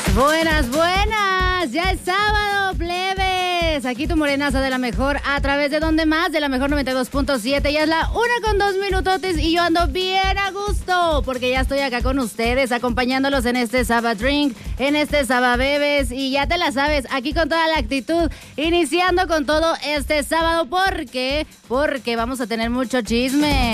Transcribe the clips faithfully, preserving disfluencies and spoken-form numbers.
Buenas, buenas, ya es sábado, plebes. Aquí tu morenaza de la mejor, a través de donde más, de la mejor noventa y dos punto siete. Ya es la una con dos minutotes y yo ando bien a gusto, porque ya estoy acá con ustedes, acompañándolos en este Saba Drink, en este Saba Bebes. Y ya te la sabes, aquí con toda la actitud, iniciando con todo este sábado, porque, porque vamos a tener mucho chisme.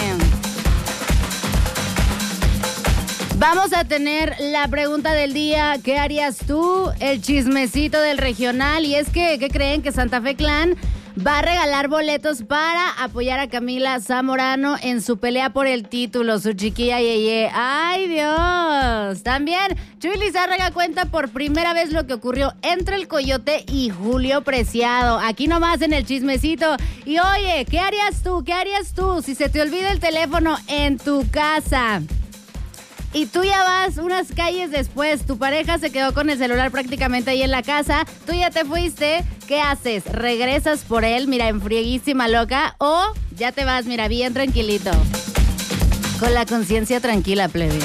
Vamos a tener la pregunta del día, ¿qué harías tú? El chismecito del regional, y es que, ¿qué creen? Que Santa Fe Clan va a regalar boletos para apoyar a Camila Zamorano en su pelea por el título, su chiquilla Yeye. ¡Ay, Dios! También, Chuy Lizárraga cuenta por primera vez lo que ocurrió entre el Coyote y Julio Preciado. Aquí nomás en el chismecito. Y oye, ¿qué harías tú? ¿Qué harías tú si se te olvida el teléfono en tu casa? Y tú ya vas unas calles después, tu pareja se quedó con el celular prácticamente ahí en la casa, tú ya te fuiste, ¿qué haces? ¿Regresas por él, mira, en frieguísima loca, o ya te vas, mira, bien tranquilito? Con la conciencia tranquila, plebe.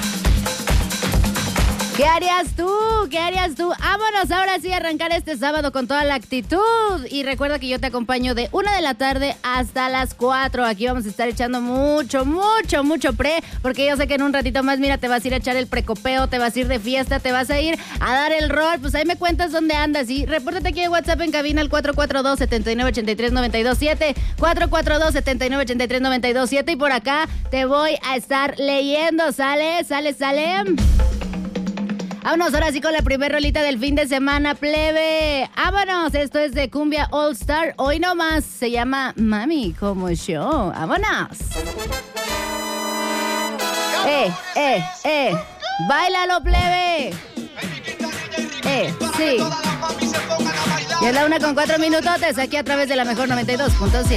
¿Qué harías tú? ¿Qué harías tú? Vámonos ahora sí a arrancar este sábado con toda la actitud. Y recuerda que yo te acompaño de una de la tarde hasta las cuatro. Aquí vamos a estar echando mucho, mucho, mucho pre. Porque yo sé que en un ratito más, mira, te vas a ir a echar el precopeo, te vas a ir de fiesta, te vas a ir a dar el rol. Pues ahí me cuentas dónde andas. Y repórtate aquí en WhatsApp en cabina al cuatro cuatro dos, siete nueve ocho tres, nueve dos siete. cuatro cuatro dos, siete nueve ocho tres, nueve dos siete. Y por acá te voy a estar leyendo. ¿Sale? ¿Sale? ¿Sale? Vámonos ahora sí con la primer rolita del fin de semana, plebe. Vámonos, esto es de Cumbia All Star. Hoy nomás se llama Mami como yo. Vámonos. Eh, eh, eh. Báilalo, plebe. Eh, sí. Y es la una con cuatro minutotes aquí a través de la mejor noventa y dos punto siete.